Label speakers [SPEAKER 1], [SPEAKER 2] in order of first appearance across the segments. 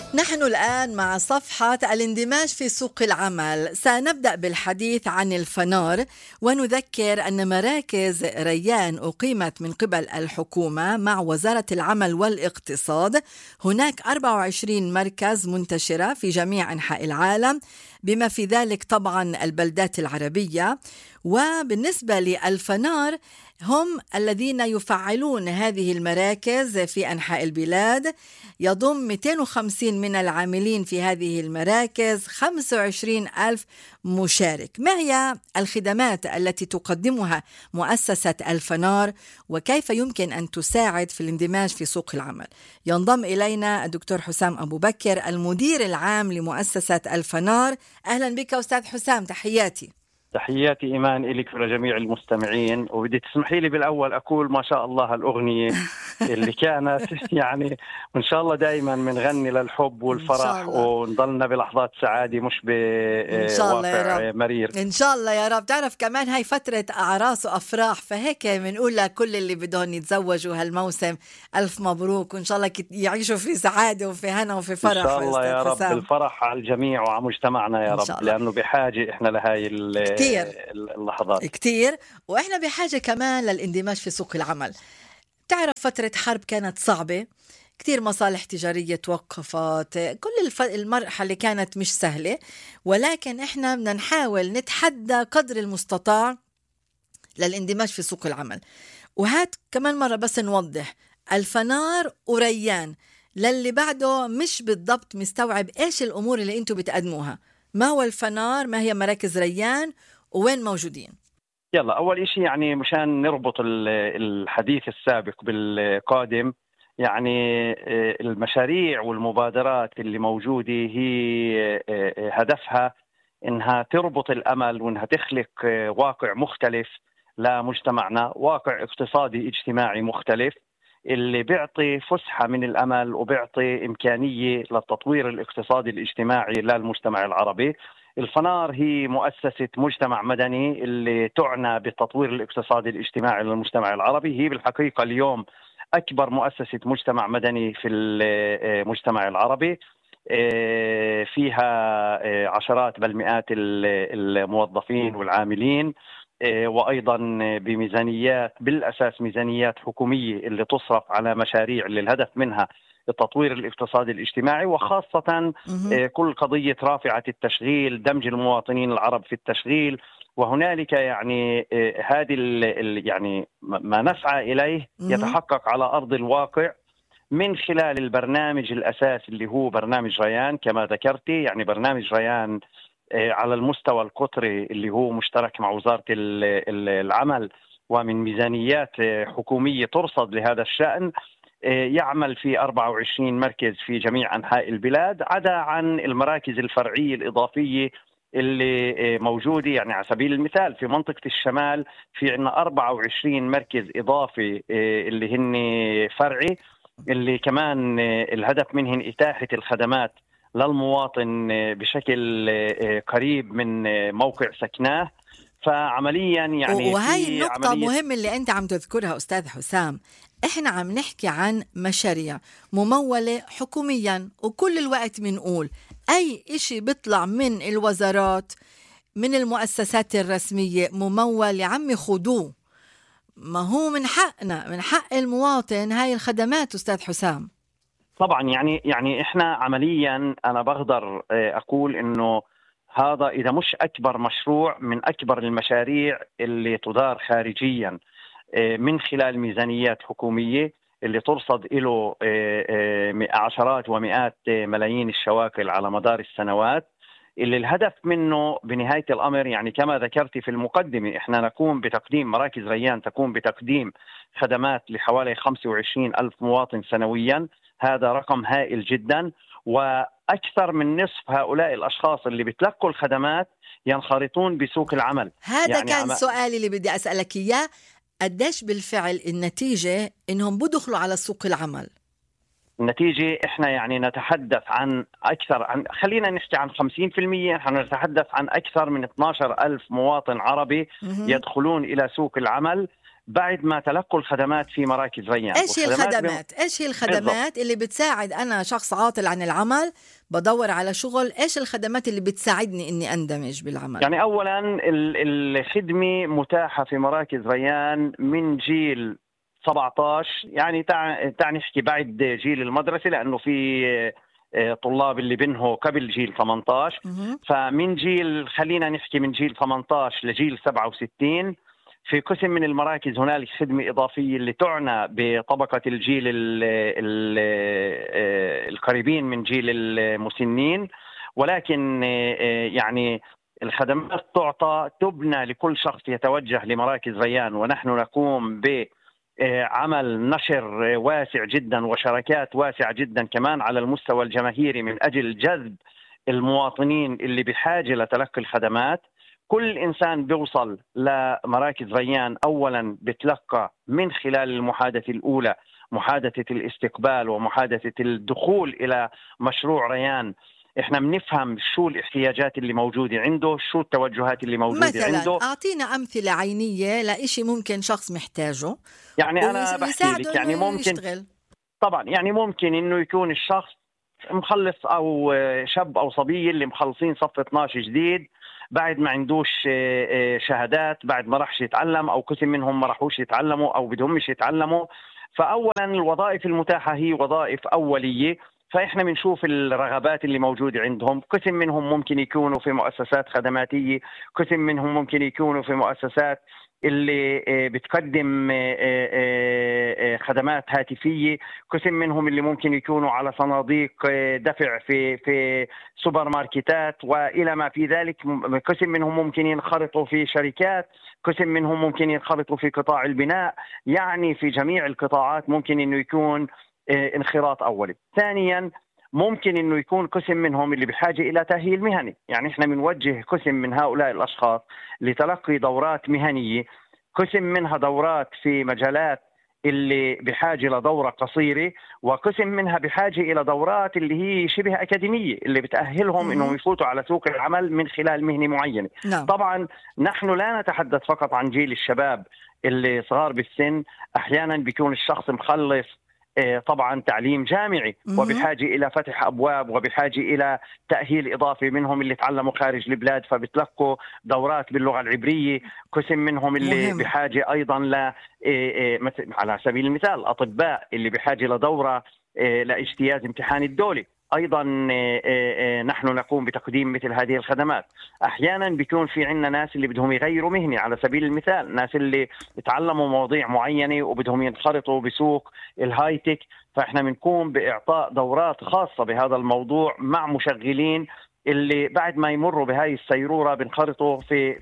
[SPEAKER 1] نحن الآن مع صفحة الاندماج في سوق العمل. سنبدأ بالحديث عن الفنار، ونذكر أن مراكز ريان أقيمت من قبل الحكومة مع وزارة العمل والاقتصاد. هناك 24 مركز منتشرة في جميع أنحاء العالم، بما في ذلك طبعا البلدات العربية. وبالنسبة للفنار، هم الذين يفعلون هذه المراكز في أنحاء البلاد. يضم 250 من العاملين في هذه المراكز، 25 ألف مشارك. ما هي الخدمات التي تقدمها مؤسسة الفنار، وكيف يمكن أن تساعد في الاندماج في سوق العمل؟ ينضم إلينا الدكتور حسام أبو بكر، المدير العام لمؤسسة الفنار. أهلا بك أستاذ حسام، تحياتي.
[SPEAKER 2] تحياتي إيمان إليك ولجميع المستمعين. وبدي تسمحي لي بالأول أقول ما شاء الله الأغنية اللي كانت يعني وإن شاء الله دائما بنغني للحب والفرح ونضلنا بلحظات سعادة مش بواقع مرير
[SPEAKER 1] إن شاء الله يا رب. تعرف كمان هاي فترة أعراس وأفراح، فهيك بنقول لكل اللي بدهم يتزوجوا هالموسم ألف مبروك، وإن شاء الله يعيشوا في سعادة وفي هنا وفي فرح.
[SPEAKER 2] إن شاء الله يا رب الفرح على الجميع وعلى مجتمعنا يا رب، لأنه بحاجة إحنا لهاي
[SPEAKER 1] كتير
[SPEAKER 2] اللحظات
[SPEAKER 1] كتير، وإحنا بحاجة كمان للاندماج في سوق العمل. تعرف فترة حرب كانت صعبة كتير، مصالح تجارية توقفت، كل المرحلة كانت مش سهلة، ولكن إحنا بدنا نحاول نتحدى قدر المستطاع للاندماج في سوق العمل. وهات كمان مرة بس نوضح، الفنار وريان للي بعده مش بالضبط مستوعب إيش الأمور اللي أنتوا بتقدموها. ما هو الفنار؟ ما هي مراكز ريان؟ وين موجودين؟
[SPEAKER 2] يلا أول إشي يعني مشان نربط الحديث السابق بالقادم، يعني المشاريع والمبادرات اللي موجودة هي هدفها إنها تربط الأمل وإنها تخلق واقع مختلف لمجتمعنا، واقع اقتصادي اجتماعي مختلف اللي بيعطي فسحة من الأمل وبيعطي إمكانية للتطوير الاقتصادي الاجتماعي للمجتمع العربي. الفنار هي مؤسسة مجتمع مدني اللي تعنى بالتطوير الاقتصادي الاجتماعي للمجتمع العربي. هي بالحقيقة اليوم أكبر مؤسسة مجتمع مدني في المجتمع العربي، فيها عشرات بل مئات الموظفين والعاملين، وأيضا بميزانيات بالأساس ميزانيات حكومية اللي تصرف على مشاريع اللي الهدف منها التطوير الاقتصادي الاجتماعي، وخاصة كل قضية رافعة التشغيل، دمج المواطنين العرب في التشغيل. وهنالك يعني هذه يعني ما نسعى إليه يتحقق على أرض الواقع من خلال البرنامج الأساسي اللي هو برنامج ريان كما ذكرتي. يعني برنامج ريان على المستوى القطري اللي هو مشترك مع وزارة العمل ومن ميزانيات حكومية ترصد لهذا الشأن، يعمل في 24 مركز في جميع أنحاء البلاد، عدا عن المراكز الفرعية الإضافية اللي موجودة. يعني على سبيل المثال في منطقة الشمال في عنا 24 مركز إضافي اللي هن فرعي، اللي كمان الهدف منهن إتاحة الخدمات للمواطن بشكل قريب من موقع سكناه. فعمليا يعني
[SPEAKER 1] وهي النقطة مهمة اللي أنت عم تذكرها أستاذ حسام. إحنا عم نحكي عن مشاريع ممولة حكوميا، وكل الوقت منقول أي إشي بيطلع من الوزارات من المؤسسات الرسمية ممول، يا عمي خدوه، ما هو من حقنا، من حق المواطن هاي الخدمات أستاذ حسام.
[SPEAKER 2] طبعا يعني إحنا عمليا أنا بقدر أقول إنه هذا إذا مش أكبر مشروع من أكبر المشاريع اللي تدار خارجيا من خلال ميزانيات حكومية اللي ترصد له عشرات ومئات ملايين الشواكل على مدار السنوات، اللي الهدف منه بنهاية الأمر يعني كما ذكرت في المقدمة إحنا نقوم بتقديم مراكز ريان تقوم بتقديم خدمات لحوالي 25 ألف مواطن سنويا. هذا رقم هائل جدا، وأكثر من نصف هؤلاء الأشخاص اللي بتلقوا الخدمات ينخرطون بسوق العمل.
[SPEAKER 1] هذا يعني كان سؤالي اللي بدي أسألك إياه، قديش بالفعل النتيجة إنهم بدخلوا على سوق العمل؟
[SPEAKER 2] النتيجة إحنا يعني نتحدث عن أكثر عن خلينا نحكي عن 50%. نحن نتحدث عن أكثر من 12 ألف مواطن عربي يدخلون إلى سوق العمل بعد ما تلقوا الخدمات في مراكز ريان.
[SPEAKER 1] ايش هي الخدمات اللي بتساعد انا شخص عاطل عن العمل بدور على شغل؟ ايش الخدمات اللي بتساعدني اني اندمج بالعمل؟
[SPEAKER 2] يعني اولا الخدمه متاحه في مراكز ريان من جيل 17، يعني تعني نحكي بعد جيل المدرسه، لانه في طلاب اللي بينهوا قبل جيل 18. فمن جيل، خلينا نحكي من جيل 18 لجيل 67 في قسم من المراكز هنالك خدمة إضافية اللي تعنى بطبقة الجيل القريبين من جيل المسنين، ولكن يعني الخدمات تعطى تبنى لكل شخص يتوجه لمراكز ريان، ونحن نقوم بعمل نشر واسع جدا وشركات واسعة جدا كمان على المستوى الجماهيري من أجل جذب المواطنين اللي بحاجة لتلقي الخدمات. كل إنسان بيوصل لمراكز ريان أولا بتلقى من خلال المحادثة الأولى محادثة الاستقبال ومحادثة الدخول إلى مشروع ريان. إحنا بنفهم شو الاحتياجات اللي موجودة عنده، شو التوجهات اللي موجودة
[SPEAKER 1] مثلاً
[SPEAKER 2] عنده.
[SPEAKER 1] أعطينا أمثلة عينية لإشي ممكن شخص محتاجه،
[SPEAKER 2] يعني أنا بحكي لك، يعني ممكن
[SPEAKER 1] يشتغل.
[SPEAKER 2] طبعا يعني ممكن إنه يكون الشخص مخلص أو شاب أو صبية اللي مخلصين صف 12 جديد، بعد ما عندوش شهادات، بعد ما راحش يتعلم، أو قسم منهم ما راحوش يتعلموا أو بدهمش يتعلموا. فأولا الوظائف المتاحة هي وظائف أولية، فإحنا بنشوف الرغبات اللي موجودة عندهم. قسم منهم ممكن يكونوا في مؤسسات خدماتية، قسم منهم ممكن يكونوا في مؤسسات اللي بتقدم خدمات هاتفية، قسم منهم اللي ممكن يكونوا على صناديق دفع في سوبر ماركتات وإلى ما في ذلك، قسم منهم ممكن ينخرطوا في شركات، قسم منهم ممكن ينخرطوا في قطاع البناء. يعني في جميع القطاعات ممكن إنه يكون انخراط أولي. ثانيا ممكن إنه يكون قسم منهم اللي بحاجة إلى تأهيل مهني، يعني إحنا بنوجه قسم من هؤلاء الأشخاص لتلقي دورات مهنية، قسم منها دورات في مجالات اللي بحاجة لدورة قصيرة، وقسم منها بحاجة إلى دورات اللي هي شبه أكاديمية اللي بتأهلهم إنهم يفوتوا على سوق العمل من خلال مهنة معينة.
[SPEAKER 1] نعم.
[SPEAKER 2] طبعا نحن لا نتحدث فقط عن جيل الشباب اللي صغار بالسن، أحيانا بيكون الشخص مخلص طبعا تعليم جامعي وبحاجة إلى فتح أبواب وبحاجة إلى تأهيل إضافي، منهم اللي تعلموا خارج البلاد فبتلقوا دورات باللغة العبرية، قسم منهم اللي بحاجة أيضا على سبيل المثال أطباء اللي بحاجة لدورة لاجتياز امتحان الدولي. أيضا نحن نقوم بتقديم مثل هذه الخدمات. أحيانا بيكون في عنا ناس اللي بدهم يغيروا مهنة، على سبيل المثال ناس اللي تعلموا مواضيع معينة وبدهم ينخرطوا بسوق الهايتك، فإحنا بنقوم بإعطاء دورات خاصة بهذا الموضوع مع مشغلين اللي بعد ما يمروا بهاي السيرورة بنخرطوا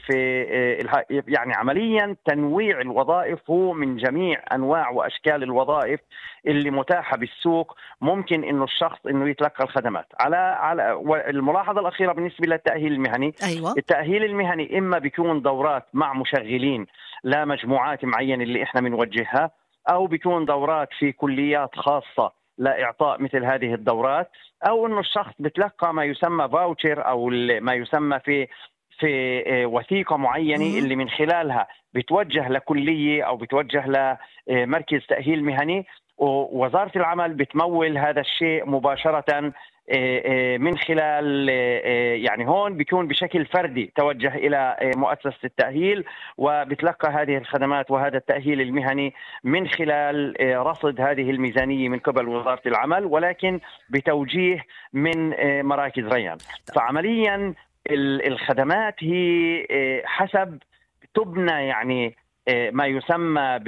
[SPEAKER 2] يعني عمليا تنويع الوظائف هو من جميع أنواع وأشكال الوظائف اللي متاحة بالسوق ممكن إنه الشخص إنه يتلقى الخدمات. على الملاحظة الأخيرة بالنسبة للتأهيل المهني.
[SPEAKER 1] أيوة.
[SPEAKER 2] التأهيل المهني إما بيكون دورات مع مشغلين لا مجموعات معينة اللي إحنا بنوجهها، أو بيكون دورات في كليات خاصة لإعطاء مثل هذه الدورات، أو إنه الشخص بتلقى ما يسمى فاوتشر أو ما يسمى في وثيقة معينة اللي من خلالها بتوجه لكلية أو بتوجه لمركز تأهيل مهني، ووزارة العمل بتمول هذا الشيء مباشرة من خلال يعني هون بيكون بشكل فردي توجه إلى مؤسسة التأهيل وبتلقى هذه الخدمات وهذا التأهيل المهني من خلال رصد هذه الميزانية من قبل وزارة العمل، ولكن بتوجيه من مراكز ريان. فعمليا الخدمات هي حسب تبنى يعني ما يسمى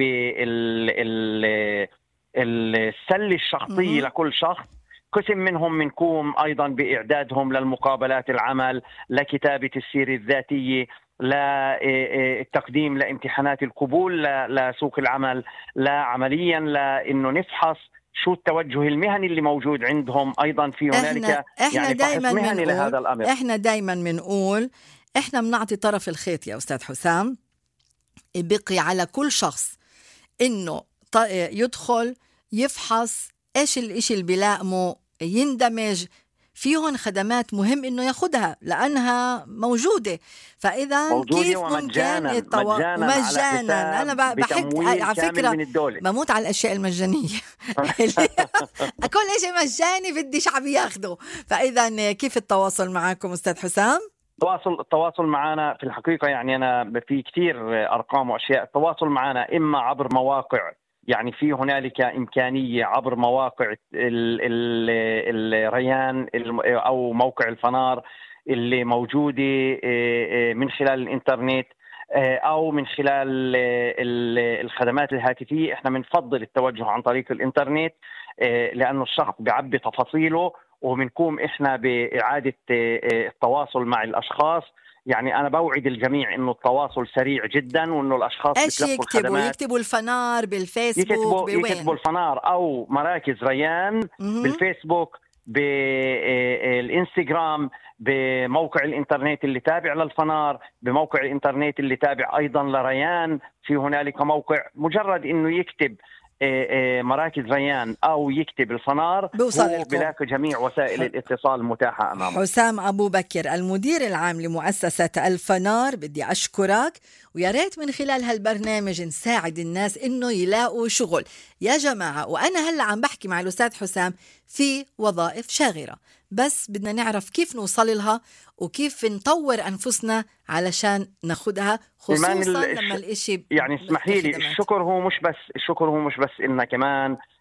[SPEAKER 2] بالسلة الشخصية لكل شخص. قسم منهم منقوم أيضا بإعدادهم للمقابلات العمل، لكتابة السيرة الذاتية، للتقديم لامتحانات القبول لسوق العمل، عمليا لأنه نفحص شو التوجه المهني اللي موجود عندهم. أيضا في هنالك
[SPEAKER 1] يعني دائما مهني لهذا الأمر. إحنا دائما بنقول إحنا بنعطي طرف الخيط يا أستاذ حسام، بقي على كل شخص إنه يدخل يفحص إيش الإشي اللي بيلائمه، يندمج فيهم خدمات مهم إنه ياخدها لأنها موجودة. فإذا كيف ممكن
[SPEAKER 2] مجانا
[SPEAKER 1] ومجانا أنا بحب على فكرة
[SPEAKER 2] من الدولة.
[SPEAKER 1] بموت على الأشياء المجانية كل شيء مجاني بدي شعبي ياخده. فإذا كيف التواصل معكم أستاذ حسام؟
[SPEAKER 2] التواصل معنا في الحقيقة يعني أنا في كثير أرقام وأشياء. التواصل معنا إما عبر مواقع، يعني في هنالك إمكانية عبر مواقع الريان أو موقع الفنار اللي موجودة من خلال الإنترنت أو من خلال الخدمات الهاتفية. إحنا بنفضل التوجه عن طريق الإنترنت لأنه الشخص بيعبي تفاصيله، وبنقوم إحنا بإعادة التواصل مع الأشخاص. يعني أنا بوعد الجميع إنه التواصل سريع جدا، وإنه الأشخاص
[SPEAKER 1] بتلقوا الخدمات. يكتبوا الفنار بالفيسبوك،
[SPEAKER 2] يكتبوا الفنار أو مراكز ريان بالفيسبوك، بالإنستغرام، بموقع الإنترنت اللي تابع للفنار، بموقع الإنترنت اللي تابع أيضا لريان. في هنالك موقع مجرد إنه يكتب مراكز ريان أو يكتب الفنار هو بلاقي جميع وسائل الاتصال متاحة أمامه.
[SPEAKER 1] حسام أبو بكر المدير العام لمؤسسة الفنار، بدي أشكرك، ويا ريت من خلال هالبرنامج نساعد الناس إنه يلاقوا شغل يا جماعة. وأنا هلأ عم بحكي مع الأستاذ حسام في وظائف شاغرة، بس بدنا نعرف كيف نوصل لها وكيف نطور أنفسنا علشان ناخدها، خصوصا لما الإشي
[SPEAKER 2] يعني اسمحي لي، الشكر هو مش بس إنه كمان